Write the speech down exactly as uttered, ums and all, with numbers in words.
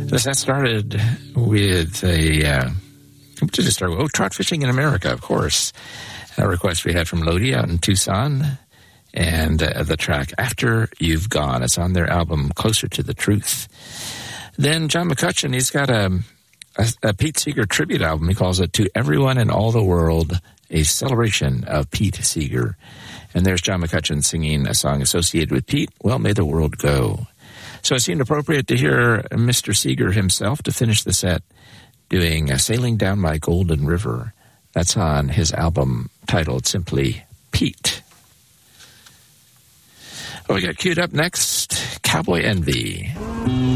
That started with a, uh, what did it start with? Oh, trout fishing in America, of course. A request we had from Lodi out in Tucson. And uh, the track After You've Gone. It's on their album Closer to the Truth. Then John McCutcheon, he's got a, a, a Pete Seeger tribute album. He calls it To Everyone in All the World, a celebration of Pete Seeger. And there's John McCutcheon singing a song associated with Pete, Well May the World Go. So it seemed appropriate to hear Mister Seeger himself to finish the set doing uh, Sailing Down My Golden River. That's on his album titled simply Pete. Well, we got queued up next, Cowboy Envy.